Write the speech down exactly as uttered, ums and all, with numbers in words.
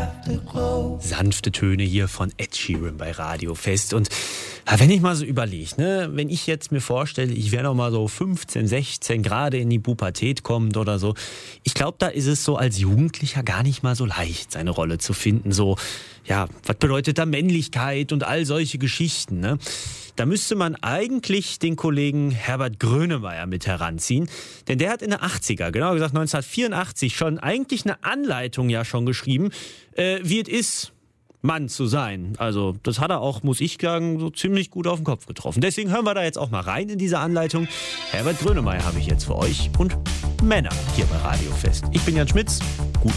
Sanfte Töne hier von Ed Sheeran bei Radio Fest. Und ja, wenn ich mal so überlege, ne, wenn ich jetzt mir vorstelle, ich wäre noch mal so fünfzehn, sechzehn, gerade in die Pubertät kommend oder so, ich glaube, da ist es so als Jugendlicher gar nicht mal so leicht, seine Rolle zu finden. So, ja, was bedeutet da Männlichkeit und all solche Geschichten, ne? Da müsste man eigentlich den Kollegen Herbert Grönemeyer mit heranziehen. Denn der hat in den achtziger, genauer gesagt neunzehnhundertvierundachtzig, schon eigentlich eine Anleitung ja schon geschrieben, äh, wie es ist, Mann zu sein. Also das hat er auch, muss ich sagen, so ziemlich gut auf den Kopf getroffen. Deswegen hören wir da jetzt auch mal rein in diese Anleitung. Herbert Grönemeyer habe ich jetzt für euch und Männer hier bei Radio Fest. Ich bin Jan Schmitz. Gut.